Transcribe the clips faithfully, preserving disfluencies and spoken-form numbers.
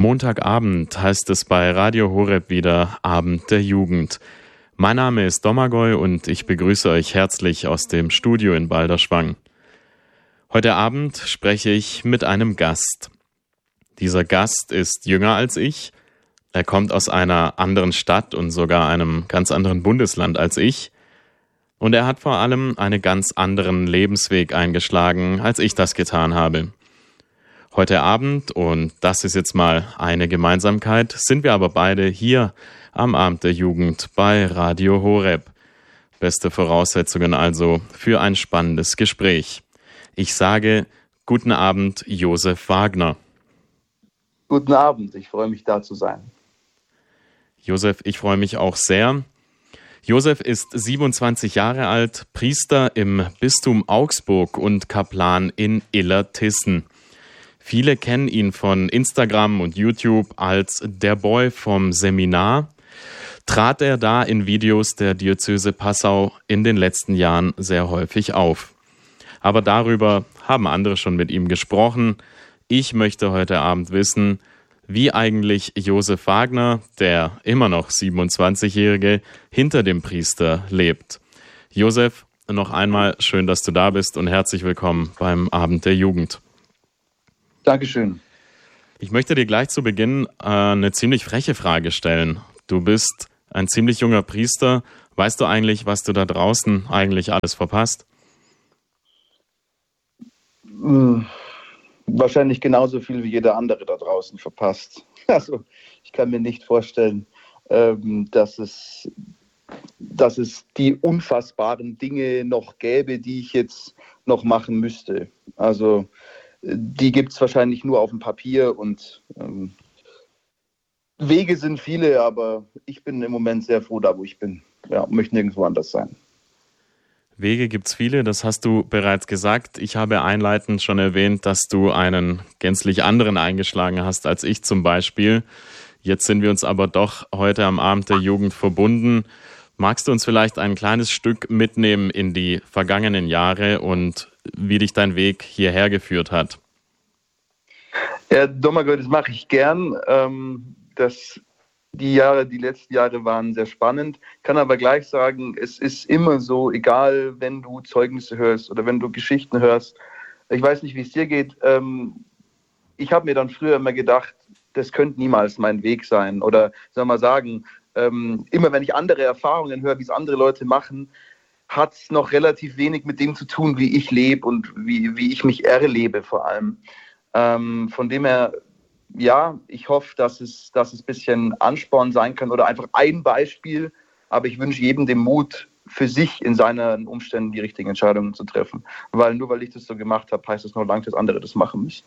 Montagabend heißt es bei Radio Horeb wieder Abend der Jugend. Mein Name ist Domagoj und ich begrüße euch herzlich aus dem Studio in Balderschwang. Heute Abend spreche ich mit einem Gast. Dieser Gast ist jünger als ich. Er kommt aus einer anderen Stadt und sogar einem ganz anderen Bundesland als ich. Und er hat vor allem einen ganz anderen Lebensweg eingeschlagen, als ich das getan habe. Heute Abend, und das ist jetzt mal eine Gemeinsamkeit, sind wir aber beide hier am Abend der Jugend bei Radio Horeb. Beste Voraussetzungen also für ein spannendes Gespräch. Ich sage guten Abend, Josef Wagner. Guten Abend, ich freue mich, da zu sein. Josef, ich freue mich auch sehr. Josef ist siebenundzwanzig Jahre alt, Priester im Bistum Augsburg und Kaplan in Illertissen. Viele kennen ihn von Instagram und YouTube als der Boy vom Seminar. Trat er da in Videos der Diözese Passau in den letzten Jahren sehr häufig auf. Aber darüber haben andere schon mit ihm gesprochen. Ich möchte heute Abend wissen, wie eigentlich Josef Wagner, der immer noch siebenundzwanzigjährige, hinter dem Priester lebt. Josef, noch einmal schön, dass du da bist und herzlich willkommen beim Abend der Jugend. Dankeschön. Ich möchte dir gleich zu Beginn äh, eine ziemlich freche Frage stellen. Du bist ein ziemlich junger Priester. Weißt du eigentlich, was du da draußen eigentlich alles verpasst? Hm, wahrscheinlich genauso viel wie jeder andere da draußen verpasst. Also ich kann mir nicht vorstellen, ähm, dass es, dass es die unfassbaren Dinge noch gäbe, die ich jetzt noch machen müsste. Also die gibt es wahrscheinlich nur auf dem Papier und ähm, Wege sind viele, aber ich bin im Moment sehr froh da, wo ich bin. Ja, möchte nirgendwo anders sein. Wege gibt es viele, das hast du bereits gesagt. Ich habe einleitend schon erwähnt, dass du einen gänzlich anderen eingeschlagen hast als ich zum Beispiel. Jetzt sind wir uns aber doch heute am Abend der Jugend verbunden. Magst du uns vielleicht ein kleines Stück mitnehmen in die vergangenen Jahre und wie dich dein Weg hierher geführt hat? Ja, Domagoj, das mache ich gern. Ähm, das, die Jahre, die letzten Jahre waren sehr spannend. Kann aber gleich sagen, es ist immer so, egal, wenn du Zeugnisse hörst oder wenn du Geschichten hörst. Ich weiß nicht, wie es dir geht. Ähm, ich habe mir dann früher immer gedacht, das könnte niemals mein Weg sein. Oder soll man sagen, ähm, immer wenn ich andere Erfahrungen höre, wie es andere Leute machen, hat es noch relativ wenig mit dem zu tun, wie ich lebe und wie, wie ich mich erlebe vor allem. Ähm, von dem her, ja, ich hoffe, dass es, dass es ein bisschen Ansporn sein kann oder einfach ein Beispiel, aber ich wünsche jedem den Mut, für sich in seinen Umständen die richtigen Entscheidungen zu treffen. Weil nur weil ich das so gemacht habe, heißt es noch lange, dass andere das machen müssen.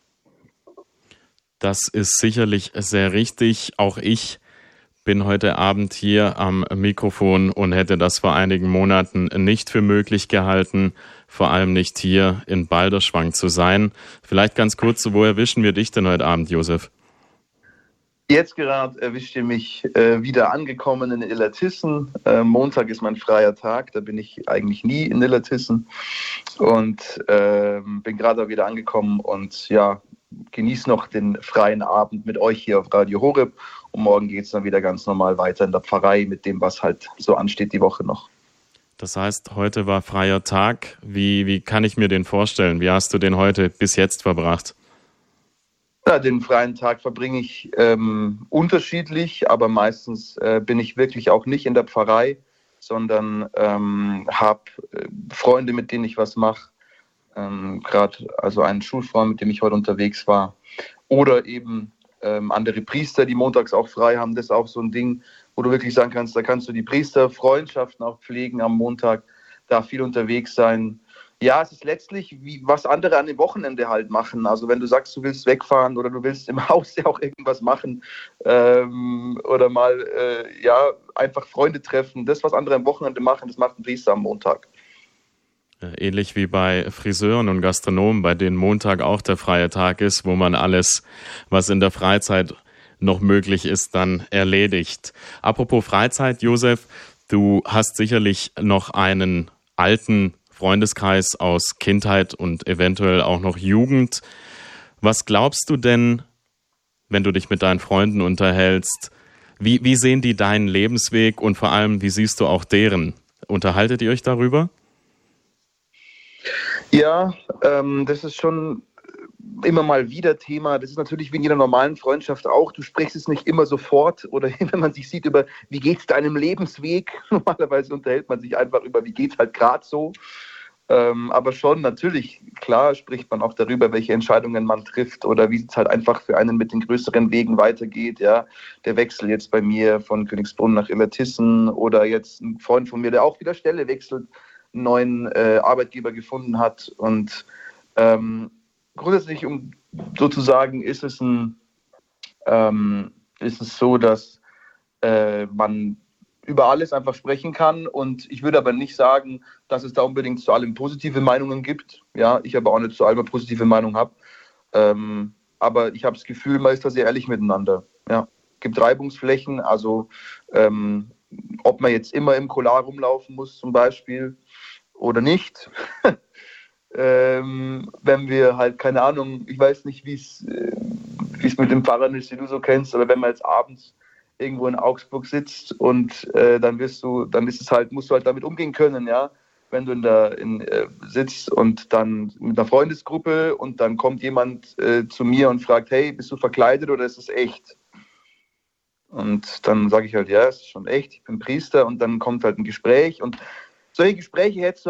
Das ist sicherlich sehr richtig. Auch ich bin heute Abend hier am Mikrofon und hätte das vor einigen Monaten nicht für möglich gehalten, vor allem nicht hier in Balderschwang zu sein. Vielleicht ganz kurz, wo erwischen wir dich denn heute Abend, Josef? Jetzt gerade erwischt ihr mich äh, wieder angekommen in Illertissen. Äh, Montag ist mein freier Tag, da bin ich eigentlich nie in Illertissen und äh, bin gerade wieder angekommen und ja, genieße noch den freien Abend mit euch hier auf Radio Horeb. Und morgen geht es dann wieder ganz normal weiter in der Pfarrei mit dem, was halt so ansteht die Woche noch. Das heißt, heute war freier Tag. Wie, wie kann ich mir den vorstellen? Wie hast du den heute bis jetzt verbracht? Ja, den freien Tag verbringe ich ähm, unterschiedlich, aber meistens äh, bin ich wirklich auch nicht in der Pfarrei, sondern ähm, habe äh, Freunde, mit denen ich was mache. Ähm, Gerade also einen Schulfreund, mit dem ich heute unterwegs war. Oder eben ähm, andere Priester, die montags auch frei haben. Das ist auch so ein Ding, wo du wirklich sagen kannst, da kannst du die Priesterfreundschaften auch pflegen am Montag, da viel unterwegs sein. Ja, es ist letztlich, wie was andere an dem Wochenende halt machen. Also wenn du sagst, du willst wegfahren oder du willst im Haus ja auch irgendwas machen ähm, oder mal äh, ja einfach Freunde treffen. Das, was andere am Wochenende machen, das macht ein Priester am Montag. Ähnlich wie bei Friseuren und Gastronomen, bei denen Montag auch der freie Tag ist, wo man alles, was in der Freizeit noch möglich ist, dann erledigt. Apropos Freizeit, Josef, du hast sicherlich noch einen alten Freundeskreis aus Kindheit und eventuell auch noch Jugend. Was glaubst du denn, wenn du dich mit deinen Freunden unterhältst. Wie, wie sehen die deinen Lebensweg und vor allem, wie siehst du auch deren? Unterhaltet ihr euch darüber? Ja, ähm, das ist schon immer mal wieder Thema. Das ist natürlich wie in jeder normalen Freundschaft auch. Du sprichst es nicht immer sofort oder wenn man sich sieht über, wie geht's deinem Lebensweg? Normalerweise unterhält man sich einfach über, wie geht's halt gerade so. Ähm, aber schon natürlich, klar spricht man auch darüber, welche Entscheidungen man trifft oder wie es halt einfach für einen mit den größeren Wegen weitergeht. Ja, der Wechsel jetzt bei mir von Königsbrunn nach Illertissen oder jetzt ein Freund von mir, der auch wieder Stelle wechselt, einen neuen äh, Arbeitgeber gefunden hat. Und ähm, grundsätzlich, um sozusagen, ist es ein, ähm, ist es so, dass äh, man über alles einfach sprechen kann und ich würde aber nicht sagen, dass es da unbedingt zu allem positive Meinungen gibt. Ja, ich aber auch nicht zu allem eine positive Meinung habe. Ähm, aber ich habe das Gefühl, man ist da sehr ehrlich miteinander. Ja, gibt Reibungsflächen, also ähm, ob man jetzt immer im Collar rumlaufen muss zum Beispiel oder nicht. ähm, wenn wir halt, keine Ahnung, ich weiß nicht, wie es äh, wie es mit dem Pfarrern ist, die du so kennst, aber wenn man jetzt abends irgendwo in Augsburg sitzt und äh, dann wirst du, dann ist es halt, musst du halt damit umgehen können, ja. Wenn du in der in, äh, sitzt und dann mit einer Freundesgruppe und dann kommt jemand äh, zu mir und fragt, hey, bist du verkleidet oder ist es echt? Und dann sage ich halt, ja, es ist schon echt, ich bin Priester und dann kommt halt ein Gespräch und solche Gespräche hättest du